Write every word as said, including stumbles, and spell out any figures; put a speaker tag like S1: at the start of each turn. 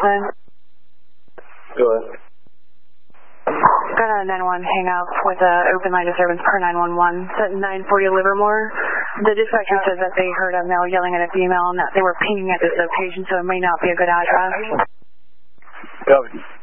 S1: time.
S2: Go ahead.
S1: Got a nine one hang up with an open line disturbance per nine one one. It's at nine forty Livermore. The dispatcher says that they heard a male yelling at a female and that they were pinging at this location, so it may not be a good address.
S2: Copy.